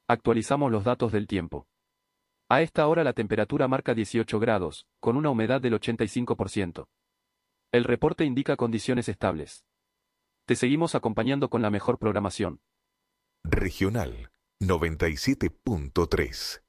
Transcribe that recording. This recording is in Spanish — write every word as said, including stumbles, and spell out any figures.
Actualizamos los datos del tiempo. A esta hora la temperatura marca dieciocho grados, con una humedad del ochenta y cinco por ciento. El reporte indica condiciones estables. Te seguimos acompañando con la mejor programación. Regional noventa y siete punto tres.